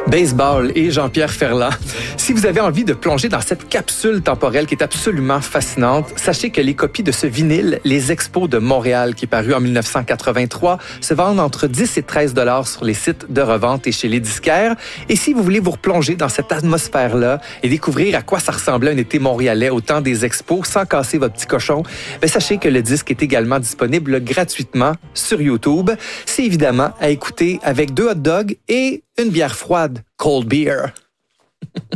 Baseball et Jean-Pierre Ferland. Si vous avez envie de plonger dans cette capsule temporelle qui est absolument fascinante, sachez que les copies de ce vinyle, Les Expos de Montréal, qui est paru en 1983, se vendent entre 10 et 13 $ sur les sites de revente et chez les disquaires. Et si vous voulez vous replonger dans cette atmosphère-là et découvrir à quoi ça ressemblait un été montréalais au temps des expos sans casser votre petit cochon, sachez que le disque est également disponible gratuitement sur YouTube. C'est évidemment à écouter avec 2 hot dogs et une bière froide, cold beer.